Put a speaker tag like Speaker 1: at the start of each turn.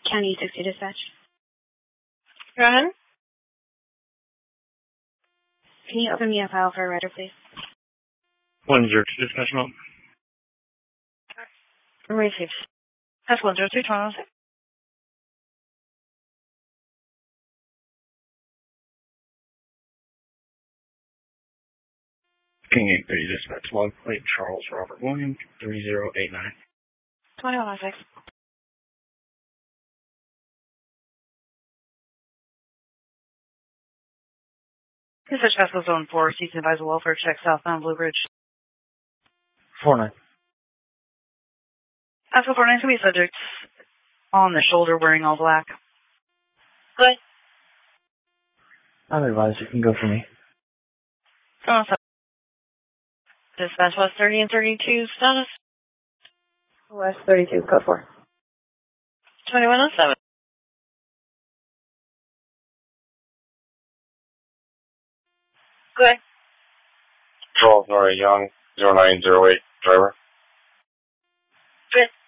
Speaker 1: County 60 Dispatch.
Speaker 2: Go ahead.
Speaker 1: Can you open me a file for a writer, please?
Speaker 3: 102 Dispatch Mode.
Speaker 2: Received. That's 102 Toronto.
Speaker 3: King 830 Dispatch Log Plate Charles Robert Williams 3089.
Speaker 2: 2106. Dispatch Vessel Zone 4, Season Advisor Welfare Check southbound Blue Ridge.
Speaker 3: 49.
Speaker 2: Vessel 49 to be subject on the shoulder wearing all black. Good.
Speaker 3: I'm advised you can go for me.
Speaker 2: Dispatch West 30 and 32 status.
Speaker 1: West 32, code 4.
Speaker 2: 2107. Good.
Speaker 4: Charles Norrie Young, 0908, driver.
Speaker 2: Good.